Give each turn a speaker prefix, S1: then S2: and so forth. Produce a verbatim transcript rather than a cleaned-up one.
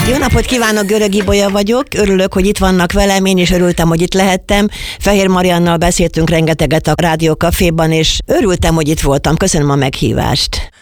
S1: Jó napot kívánok, Görög Ibolya vagyok. Örülök, hogy itt vannak velem, én is örültem, hogy itt lehettem. Fehér Mariannal beszéltünk rengeteget a Rádió Caféban, és örültem, hogy itt voltam. Köszönöm a meghívást.